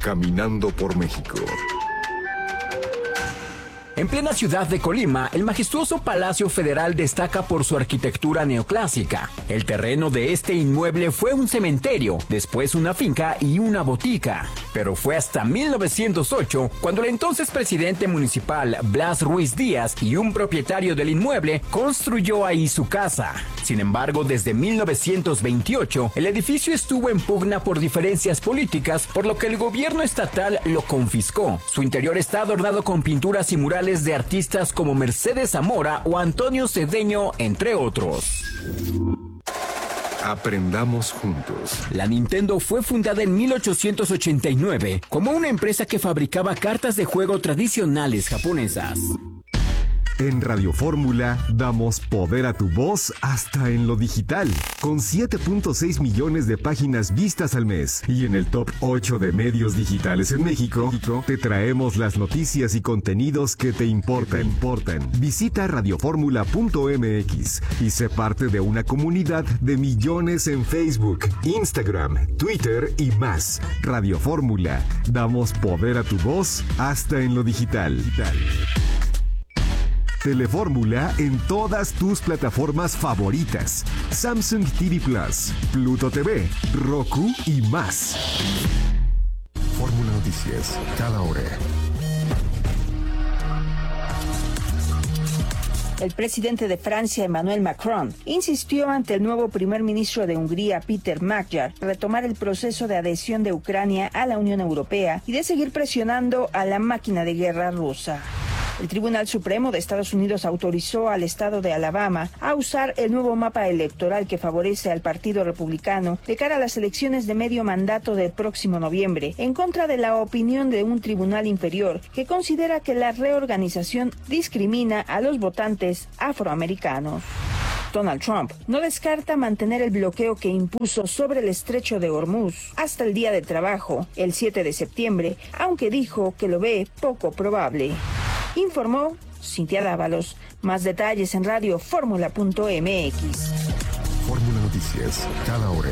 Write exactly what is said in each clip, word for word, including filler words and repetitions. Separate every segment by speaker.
Speaker 1: Caminando por México.
Speaker 2: En plena ciudad de Colima, el majestuoso Palacio Federal destaca por su arquitectura neoclásica. El terreno de este inmueble fue un cementerio, después una finca y una botica. Pero fue hasta mil novecientos ocho cuando el entonces presidente municipal Blas Ruiz Díaz y un propietario del inmueble construyó ahí su casa. Sin embargo, desde mil novecientos veintiocho, el edificio estuvo en pugna por diferencias políticas, por lo que el gobierno estatal lo confiscó. Su interior está adornado con pinturas y murales de artistas como Mercedes Zamora o Antonio Cedeño, entre otros.
Speaker 1: Aprendamos juntos.
Speaker 2: La Nintendo fue fundada en mil ochocientos ochenta y nueve como una empresa que fabricaba cartas de juego tradicionales japonesas.
Speaker 1: En Radio Fórmula damos poder a tu voz hasta en lo digital, con siete punto seis millones de páginas vistas al mes. Y en el top ocho de medios digitales en México, te traemos las noticias y contenidos que te importan. importan. Visita radioformula punto m x y sé parte de una comunidad de millones en Facebook, Instagram, Twitter y más. Radio Fórmula, damos poder a tu voz hasta en lo digital. Telefórmula en todas tus plataformas favoritas. Samsung T V Plus, Pluto T V, Roku y más. Fórmula Noticias, cada hora.
Speaker 3: El presidente de Francia, Emmanuel Macron, insistió ante el nuevo primer ministro de Hungría, Peter Magyar, retomar el proceso de adhesión de Ucrania a la Unión Europea y de seguir presionando a la máquina de guerra rusa. El Tribunal Supremo de Estados Unidos autorizó al estado de Alabama a usar el nuevo mapa electoral que favorece al Partido Republicano de cara a las elecciones de medio mandato del próximo noviembre, en contra de la opinión de un tribunal inferior que considera que la reorganización discrimina a los votantes afroamericanos. Donald Trump no descarta mantener el bloqueo que impuso sobre el estrecho de Hormuz hasta el día de trabajo, el siete de septiembre, aunque dijo que lo ve poco probable. Informó Cintia Dávalos. Más detalles en radioformula punto m x.
Speaker 1: Fórmula Noticias, cada hora.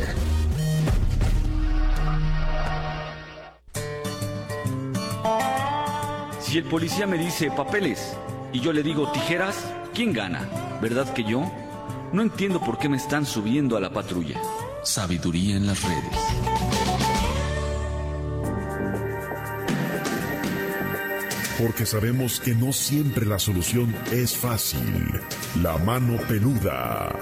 Speaker 4: Si el policía me dice papeles y yo le digo tijeras, ¿quién gana? ¿Verdad que yo? No entiendo por qué me están subiendo a la patrulla. Sabiduría en las redes.
Speaker 5: Porque sabemos que no siempre la solución es fácil. La mano peluda.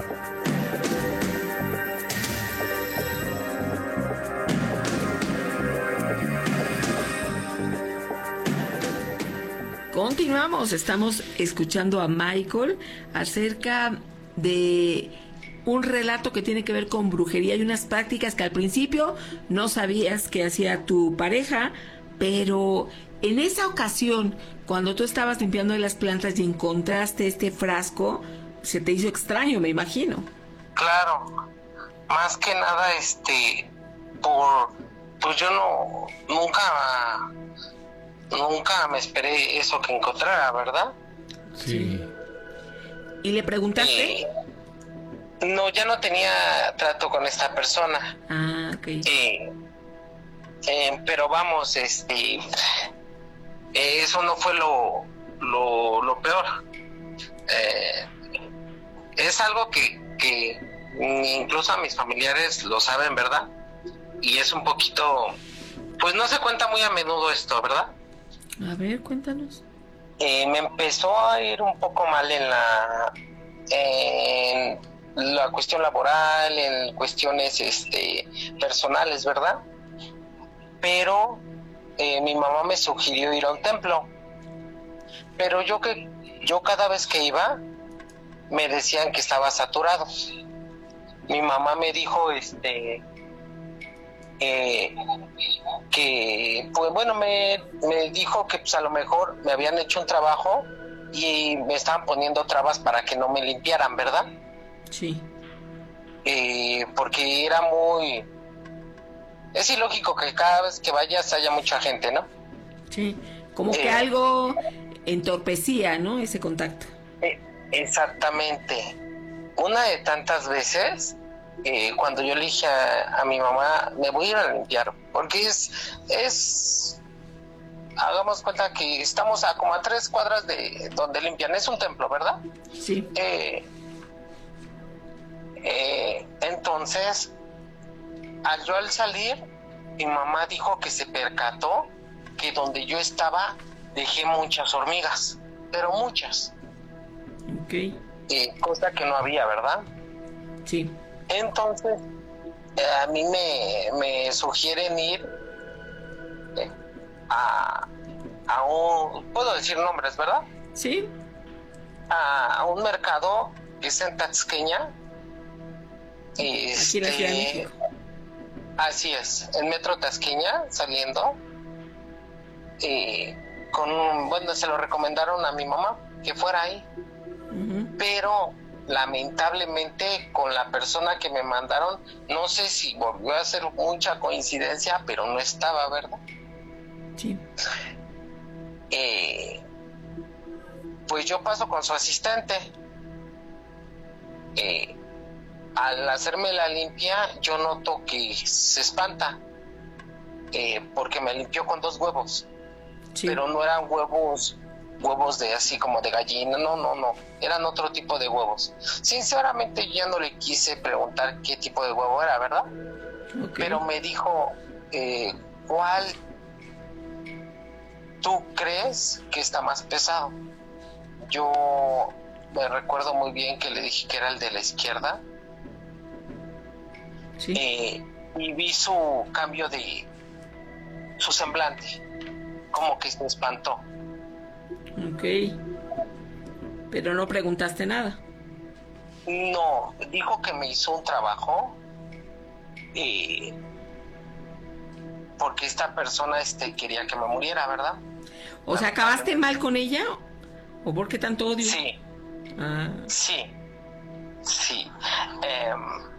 Speaker 6: Continuamos, estamos escuchando a Michael acerca de un relato que tiene que ver con brujería y unas prácticas que al principio no sabías que hacía tu pareja, pero en esa ocasión, cuando tú estabas limpiando las plantas y encontraste este frasco, se te hizo extraño, me imagino.
Speaker 7: Claro, más que nada, este, por, pues yo no, nunca, nunca me esperé eso que encontrara, ¿verdad?
Speaker 6: Sí. ¿Y le preguntaste?
Speaker 7: Eh, no, ya no tenía trato con esta persona.
Speaker 6: Ah, ok.
Speaker 7: Eh, eh, pero vamos, este... eso no fue lo, lo, lo peor. Eh, es algo que, que incluso a mis familiares lo saben, ¿verdad? Y es un poquito, pues no se cuenta muy a menudo esto, ¿verdad?
Speaker 6: A ver, cuéntanos.
Speaker 7: Eh, me empezó a ir un poco mal en la, en la cuestión laboral, en cuestiones este, personales, ¿verdad? Pero Eh, mi mamá me sugirió ir a un templo, pero yo que yo cada vez que iba me decían que estaba saturado. Mi mamá me dijo este eh, que pues bueno me, me dijo que pues a lo mejor me habían hecho un trabajo y me estaban poniendo trabas para que no me limpiaran, ¿verdad?
Speaker 6: Sí.
Speaker 7: Eh, porque era muy... Es ilógico que cada vez que vayas haya mucha gente, ¿no?
Speaker 6: Sí, como
Speaker 7: eh,
Speaker 6: que algo entorpecía, ¿no? Ese contacto.
Speaker 7: Eh, exactamente. Una de tantas veces eh, cuando yo le dije a, a mi mamá, me voy a ir a limpiar, porque es, es, hagamos cuenta que estamos a como a tres cuadras de donde limpian, es un templo, ¿verdad?
Speaker 6: Sí.
Speaker 7: Eh, eh, entonces, al yo al salir, mi mamá dijo que se percató que donde yo estaba dejé muchas hormigas, pero muchas.
Speaker 6: Ok.
Speaker 7: Eh, cosa que no había, ¿verdad?
Speaker 6: Sí.
Speaker 7: Entonces, eh, a mí me, me sugieren ir eh, a, a un, puedo decir nombres, ¿verdad?
Speaker 6: Sí.
Speaker 7: A, a un mercado que es en Taxqueña.
Speaker 6: Aquí en la Ciudad de México.
Speaker 7: Así es, en Metro Tasqueña, saliendo. Y con un, bueno, se lo recomendaron a mi mamá que fuera ahí. Uh-huh. Pero lamentablemente con la persona que me mandaron, no sé si volvió a ser mucha coincidencia, pero no estaba, ¿verdad?
Speaker 6: Sí.
Speaker 7: Eh, pues yo paso con su asistente. Eh, al hacerme la limpia, yo noto que se espanta, eh, porque me limpió con dos huevos. Sí. Pero no eran huevos huevos de así como de gallina, no, no, no, eran otro tipo de huevos. Sinceramente ya no le quise preguntar qué tipo de huevo era, ¿verdad? Okay. Pero me dijo, eh, ¿cuál tú crees que está más pesado? Yo me recuerdo muy bien que le dije que era el de la izquierda. Sí. Eh, y vi su cambio de su semblante, como que se espantó.
Speaker 6: Ok. Pero no preguntaste nada.
Speaker 7: No, dijo que me hizo un trabajo, eh, porque esta persona este quería que me muriera, ¿verdad?
Speaker 6: O sea, ¿acabaste mal con ella? ¿O por qué tanto odio?
Speaker 7: Sí. Ah. Sí. Sí. Eh,